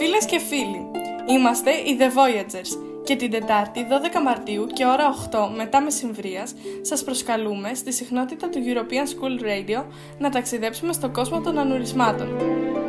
Φίλες και φίλοι, είμαστε οι The Voyagers και την Τετάρτη 12 Μαρτίου και ώρα 8 μετά μεσημβρίας σας προσκαλούμε στη συχνότητα του European School Radio να ταξιδέψουμε στον κόσμο των ανουρισμάτων.